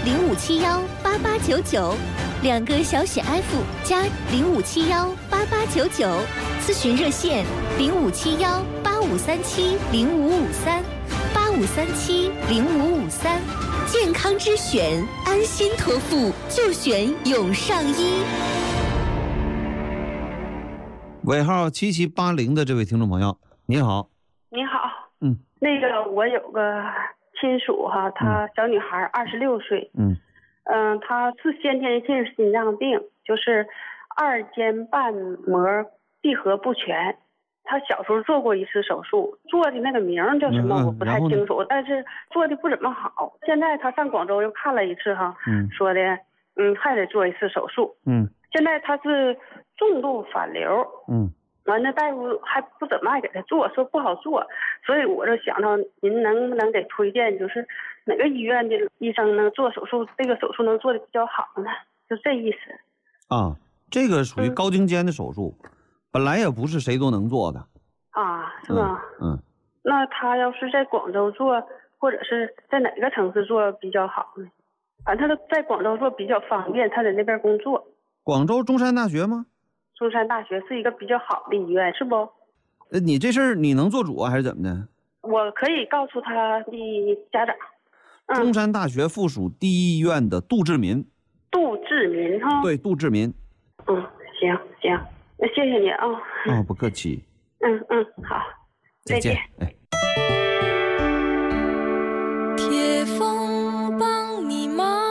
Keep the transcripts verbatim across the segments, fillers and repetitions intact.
零五七幺八八九九，两个小写 F 加零五七幺八八九九，咨询热线零五七幺八五三七零五五三八五三七零五五三。健康之选，安心托付就选永上医。 尾号七七八零的这位听众朋友，你好。 你好， 嗯， 那个我有个亲属哈，她小女孩二十六岁， 嗯嗯，她是先天性心脏病，就是二尖瓣膜闭合不全。她小时候做过一次手术，做的那个名叫什么、 嗯、 我不太清楚，但是做的不怎么好。现在她上广州又看了一次哈， 嗯， 说的嗯还得做一次手术， 嗯， 现在她是重度反流， 嗯。 完了，大夫还不怎么爱给他做，说不好做，所以我就想到您能不能给推荐，就是哪个医院的医生能做手术，这个手术能做的比较好呢？就这意思。 啊，这个属于高精尖的手术，嗯、本来也不是谁都能做的。 啊，是吗？ 嗯。嗯那他要是在广州做，或者是在哪个城市做比较好呢？反正他在广州做比较方便，他在那边工作。 广州中山大学吗？ 中山大学是一个比较好的医院，是不？ 呃，你这事儿你能做主啊，还是怎么的？ 我可以告诉他的家长。 嗯、中山大学附属第一医院的杜志民。 杜志民哈。 对，杜志民。 嗯，行行，那谢谢你啊。 哦，不客气。 嗯嗯，好， 再见。哎。 铁风帮你忙。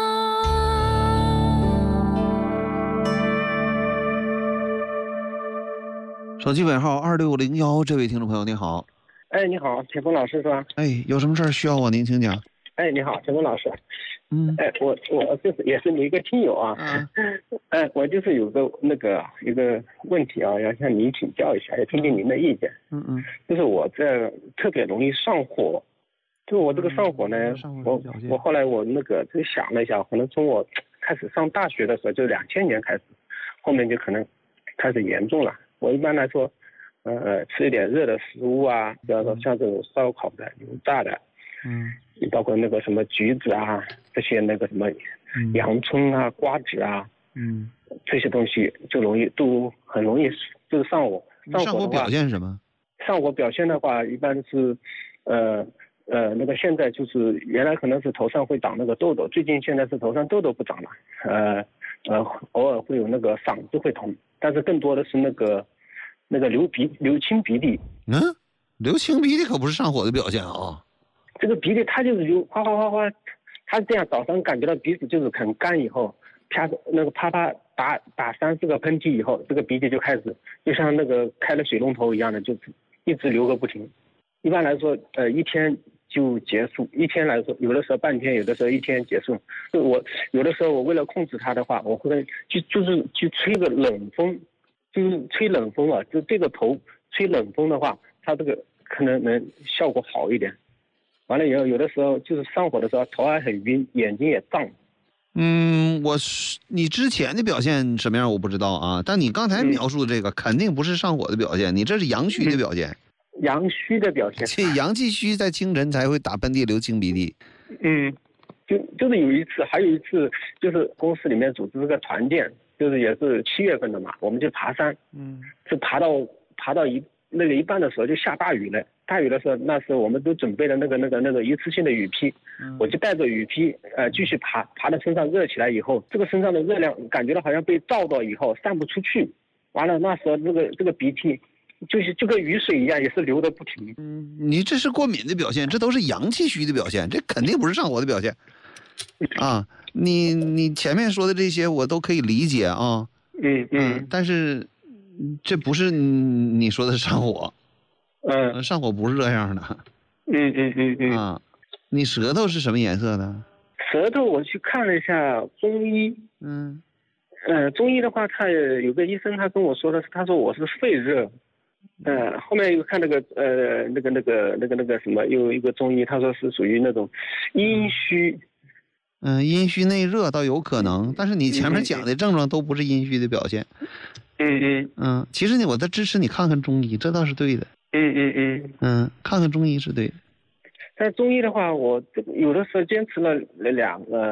手机尾号二六零幺，这位听众朋友你好。 哎，你好，铁峰老师是吧？ 哎，有什么事儿需要我您请讲。 哎，你好，铁峰老师。 嗯。 哎，我我就是也是你一个听友啊。嗯。哎，我就是有个那个一个问题啊，要向您请教一下，也听听您的意见。 嗯嗯。 就是我这特别容易上火，就我这个上火呢，嗯、我我后来我那个就想了一下，可能从我开始上大学的时候，就两千年开始，后面就可能开始严重了。我一般来说，呃，吃一点热的食物啊，比方说像这种烧烤的、油炸的， 嗯， 包括那个什么橘子啊，这些那个什么洋葱啊、瓜子啊， 嗯， 这些东西就容易都很容易就是上火。 上火表现是什么？ 上火表现的话，一般是，呃呃，那个现在就是原来可能是头上会长那个痘痘，最近现在是头上痘痘不长了，呃呃，偶尔会有那个嗓子会痛，但是更多的是那个。那个流鼻流清鼻涕， 嗯，流清鼻涕可不是上火的表现啊。 这个鼻涕它就是流哗哗哗哗，它这样早上感觉到鼻子就是很干以后，啪那个啪啪打打三四个喷嚏以后，这个鼻涕就开始就像那个开了水龙头一样的，就一直流个不停。一般来说，呃，一天就结束，一天来说，有的时候半天，有的时候一天结束。就我有的时候我为了控制它的话，我会就就是去吹个冷风。就是吹冷风啊，就这个头吹冷风的话，它这个可能能效果好一点。完了以后，有的时候就是上火的时候，头还很晕，眼睛也胀。 嗯，我你之前的表现什么样我不知道啊，但你刚才描述的这个、嗯、肯定不是上火的表现，你这是阳虚的表现。 嗯、阳虚的表现。 这阳气虚在清晨才会打喷嚏、流清鼻涕。 嗯，就就是有一次，还有一次就是公司里面组织这个团建。就是也是七月份的嘛，我们就爬山，嗯，是爬到爬到一那个一半的时候就下大雨了。大雨的时候，那时候我们都准备了那个那个那个一次性的雨披，嗯、我就带着雨披，呃，继续爬，爬到身上热起来以后，这个身上的热量感觉到好像被照到以后散不出去，完了那时候这个这个鼻涕就是就跟雨水一样，也是流的不停。 嗯，你这是过敏的表现，这都是阳气虚的表现，这肯定不是上火的表现，啊。你你前面说的这些我都可以理解啊， 嗯嗯， 但是这不是你说的上火， 嗯， 上火不是这样的， 嗯嗯嗯嗯啊，你舌头是什么颜色的？ 舌头我去看了一下中医， 嗯， 呃，中医的话，他有个医生他跟我说的是，他说我是肺热，呃，后面又看那个呃那个那个那个那个什么，又有一个中医他说是属于那种阴虚。 嗯，阴虚内热倒有可能，但是你前面讲的症状都不是阴虚的表现。 嗯嗯嗯，其实呢，我在支持你看看中医，这倒是对的。 嗯嗯嗯嗯，看看中医是对的。 但中医的话，我有的时候坚持了两个。